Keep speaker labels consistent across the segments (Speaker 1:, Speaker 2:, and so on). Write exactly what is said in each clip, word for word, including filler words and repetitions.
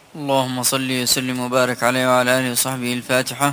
Speaker 1: اللهم صل وسلم وبارك عليه وعلى آله وصحبه. الفاتحة.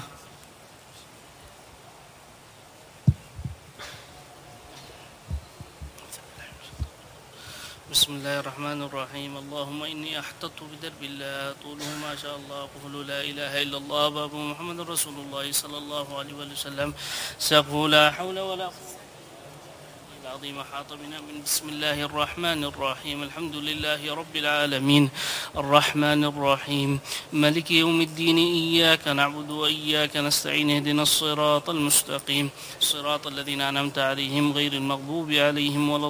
Speaker 2: بسم الله الرحمن الرحيم. اللهم إني أحتطت بدرب الله طوله ما شاء الله قفله لا إله إلا الله باب محمد رسول الله صلى الله عليه وسلم سقفه لا حول ولا قوة العظيم حاط بنا من بسم الله الرحمن الرحيم. الحمد لله رب العالمين الرحمن الرحيم مالك يوم الدين إياك نعبد وإياك نستعين اهدنا الصراط المستقيم صراط الذين أنعمت عليهم غير المغضوب عليهم ولا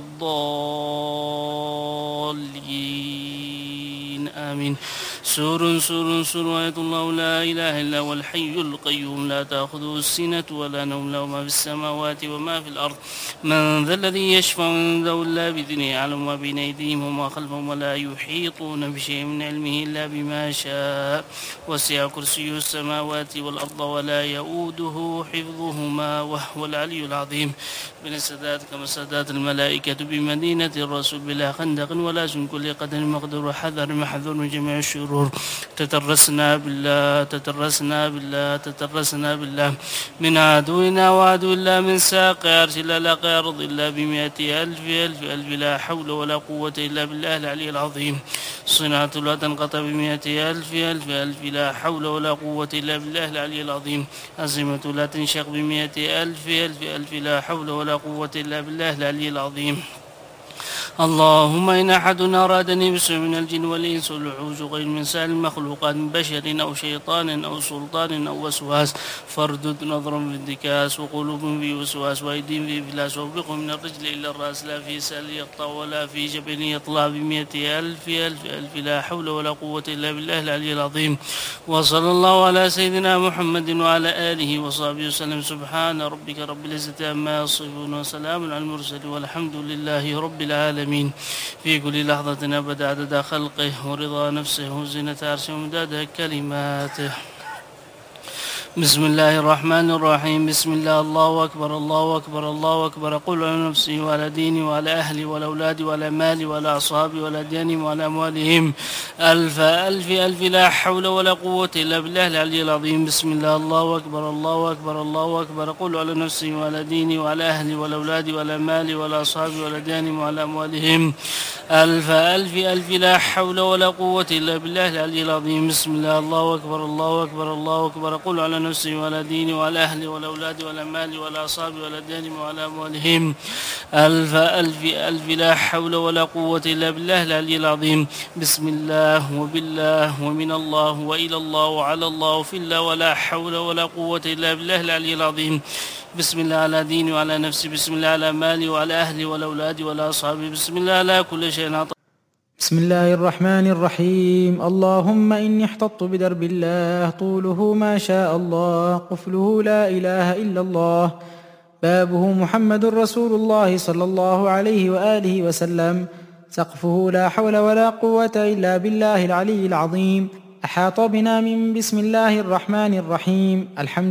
Speaker 2: الضالين آمين. سور سور سور آية الله لا إله إلا هو الحي القيوم لا تأخذه السنة ولا نوم له ما في السماوات وما في الأرض من ذا الذي يشفع عنده إلا بإذنه يعلم ما بين أيديهم وما خلفهم ولا يحيطون بشيء من علمه إلا بما شاء وسع كرسيه السماوات والأرض ولا يؤوده حفظهما وهو العلي العظيم. من السادات كما سادات الملائكة بمدينة الرسول بلا خندق ولا سن كل قدر مقدر حذر محذور من جميع الشرور تترسنا بالله تترسنا بالله تترسنا بالله من عدونا وعدو الله من ساق عرش لا لا أرض إلا بمئة ألف ألف ألف لا حول ولا قوة إلا بالله العلي العظيم. صنعة لا تنقطع بمئة ألف ألف ألف لا حول ولا قوة إلا بالله العلي العظيم. عزيمة لا تنشق بمئة ألف ألف ألف لا حول ولا قوة إلا بالله العلي العظيم. اللهم إن أحد أرادني بسوء من الجن والإنس والوحوش غير من سائر المخلوقات من بشر أو شيطان أو سلطان أو وسواس فاردد نظرا في الانتكاس وقلوب في وسواس وأيدين في إفلاس ووفق من الرجل إلى الرأس لا في سال يقطع ولا في جبل يطلع بمئة ألف ألف ألف لا حول ولا قوة إلا بالله العلي العظيم. وصلى الله على سيدنا محمد وعلى آله وصحبه وسلم. سبحان ربك رب العزة عما يصفون وسلام على المرسلين والحمد لله رب العالمين. في كل لحظة أبد عدد خلقه ورضا نفسه وزنة عرشه ومداد كلماته. بسم الله الرحمن الرحيم. بسم الله الله أكبر الله أكبر الله أكبر. قل على نفسي وعلى ديني وعلى أهلي وعلى أولادي وعلى مالي وعلى أصحابي وعلى ديانهم وعلى أموالهم ألف ألف ألف لا حول ولا قوة إلا بالله العلي العظيم. بسم الله الله أكبر الله أكبر الله أكبر. قل على نفسي وعلى ديني وعلى أهلي وعلى أولادي وعلى مالي وعلى أصحابي وعلى ديانهم وعلى أموالهم ألف ألف ألف لا حول ولا قوة إلا بالله العلي العظيم. بسم الله الله أكبر الله أكبر الله أكبر. قل على نفسي وعلى ديني وعلى أهلي وعلى أولادي وعلى مالي وعلى أصحابي وعلى ديانهم وعلى أموالهم ألف ألف ألف لا حول ولا قوة إلا بالله العلي العظيم. بسم الله وبالله ومن الله وإلى الله وعلى الله في الله ولا حول ولا قوة إلا بالله العلي العظيم. بسم الله على ديني وعلى نفسي. بسم الله على مالي وعلى أهلي وعلى أولادي وعلى أصحابي. بسم الله على كل شيء عطاء.
Speaker 3: بسم الله الرحمن الرحيم. اللهم إني احتطت بدرب الله طوله ما شاء الله قفله لا إله إلا الله بابه محمد رسول الله صلى الله عليه وآله وسلم سقفه لا حول ولا قوة إلا بالله العلي العظيم. أحاط بنا من بسم الله الرحمن الرحيم. الحمد